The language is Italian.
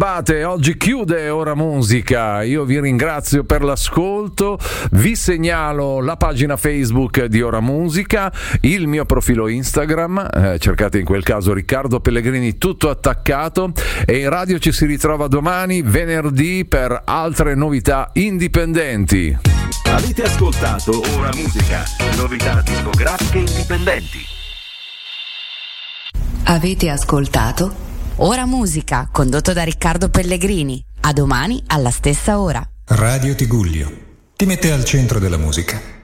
scappate, oggi chiude Ora Musica. Io vi ringrazio per l'ascolto, vi segnalo la pagina Facebook di Ora Musica, il mio profilo Instagram, cercate in quel caso Riccardo Pellegrini tutto attaccato, e in radio ci si ritrova domani venerdì per altre novità indipendenti. Avete ascoltato Ora Musica, novità discografiche indipendenti. Avete ascoltato Ora Musica, condotto da Riccardo Pellegrini. A domani alla stessa ora. Radio Tigullio ti mette al centro della musica.